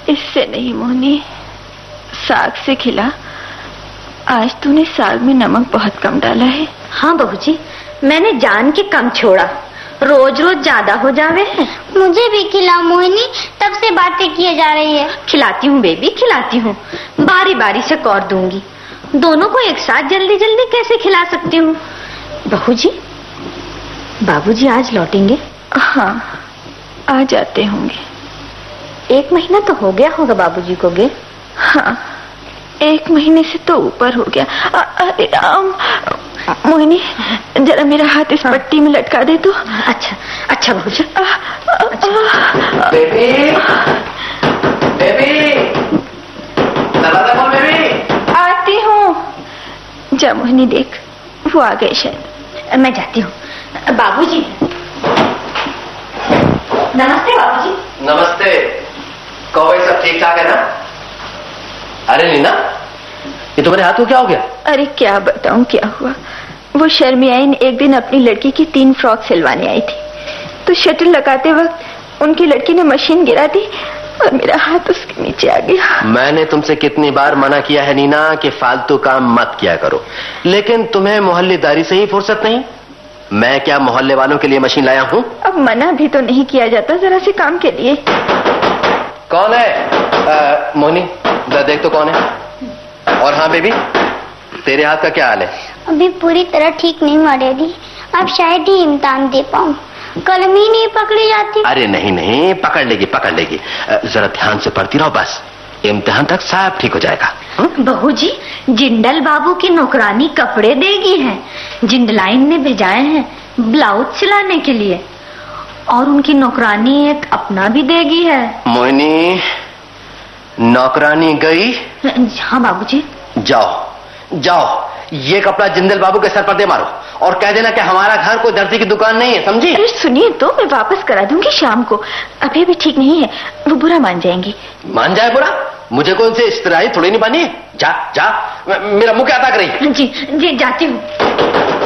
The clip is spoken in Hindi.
इससे नहीं मोहनी, साग से खिला। आज तूने साग में नमक बहुत कम डाला है। हाँ बहू जी, मैंने जान के कम छोड़ा, रोज रोज ज्यादा हो जावे है। मुझे भी खिला मोहिनी, तब से बातें किए जा रही है। खिलाती हूँ बेबी, खिलाती हूँ, बारी बारी से कौर दूंगी। दोनों को एक साथ जल्दी जल्दी कैसे खिला सकती हूँ। बहू जी, बाबूजी आज लौटेंगे? हाँ, आ जाते होंगे। 1 महीना तो हो गया होगा बाबूजी को गए। हाँ, 1 महीने से तो ऊपर हो गया। अरे राम, मोहिनी जरा मेरा हाथ इस पट्टी में लटका दे तो। अच्छा अच्छा बहू जी। बेबी, बेबी, दरवाजा खोल बेबी। आती हूँ। जा मोहिनी, देख वो आ गए शायद। मैं जाती हूँ। बाबूजी, नमस्ते बाबूजी। नमस्ते। कहो भाई, सब ठीक ठाक है ना? अरे नीना, ये तुम्हारे हाथ को क्या हो गया? अरे क्या बताऊं क्या हुआ। वो शर्मियाई ने एक दिन अपनी लड़की की 3 फ्रॉक सिलवाने आई थी, तो शटल लगाते वक्त उनकी लड़की ने मशीन गिरा दी और मेरा हाथ उसके नीचे आ गया। मैंने तुमसे कितनी बार मना किया है नीना कि फालतू काम मत किया करो, लेकिन तुम्हें मोहल्लेदारी से ही फुर्सत नहीं। मैं क्या मोहल्ले वालों के लिए मशीन लाया हूँ? अब मना भी तो नहीं किया जाता जरा से काम के लिए। कौन है? मोनी, देख तो कौन है। और हाँ बेबी, तेरे हाथ का क्या हाल है? अभी पूरी तरह ठीक नहीं हुआ डैडी, अब शायद ही इम्तिहान दे पाऊँ। कलम ही नहीं पकड़ी जाती। अरे नहीं नहीं, पकड़ लेगी पकड़ लेगी। जरा ध्यान से पढ़ती रहो, बस इम्तिहान तक सब ठीक हो जाएगा। बहू जी, जिंदल बाबू की नौकरानी कपड़े देगी है। जिंदलाइन ने भेजाए हैं ब्लाउज सिलाने के लिए, और उनकी नौकरानी एक अपना भी देगी है। मोहिनी, नौकरानी गई? हाँ बाबूजी। जाओ जाओ, ये कपड़ा जिंदल बाबू के सर पर दे मारो और कह देना कि हमारा घर कोई दर्जी की दुकान नहीं है, समझी? अरे सुनिए तो, मैं वापस करा दूंगी शाम को। अभी भी ठीक नहीं है, वो बुरा मान जाएंगे। मान जाए बुरा? मुझे कौन से इस्तिराही थोड़ी नहीं बानी है। जा जा, मेरा मुंह क्या ताक रही है? जी जी, जाती हूँ।